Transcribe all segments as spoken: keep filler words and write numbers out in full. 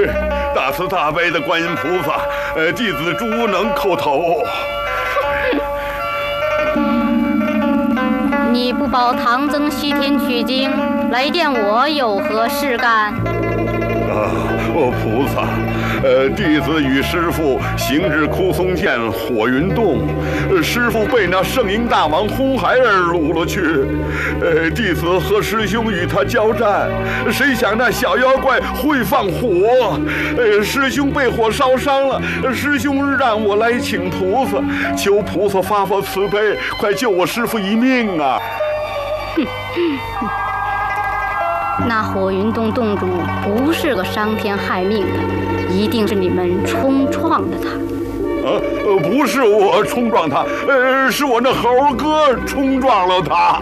大慈大悲的观音菩萨，呃，弟子朱能叩头。 你不保唐僧西天取经，来见我有何事干？ 啊，哦，菩萨，呃，弟子与师父行至枯松涧火云洞，呃，师父被那圣婴大王红孩儿掳了去，呃，弟子和师兄与他交战，谁想那小妖怪会放火，呃，师兄被火烧伤了，师兄让我来请菩萨，求菩萨发发慈悲，快救我师父一命啊！ 那火云洞洞主不是个伤天害命的，一定是你们冲撞的他。 呃呃，不是我冲撞他，呃，是我那猴哥冲撞了他。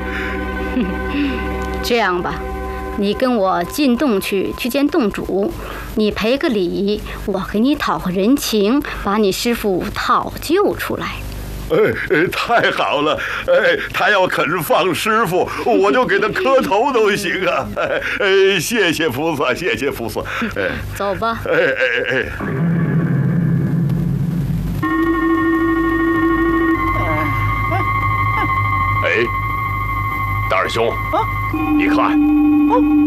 这样吧，你跟我进洞去，去见洞主，你赔个礼，我给你讨个人情，把你师父讨救出来。 哎哎，太好了！哎，他要肯放师傅，我就给他磕头都行啊！哎哎，谢谢菩萨，谢谢菩萨。哎， 走吧。 哎哎哎。 哎，大师兄，你看。